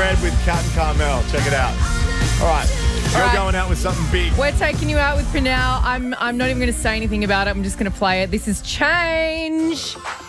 Red with Cat and Carmel. Check it out. All right. You're going out with something big. We're taking you out with Pinal. I'm not even going to say anything about it. I'm just going to play it. This is Change.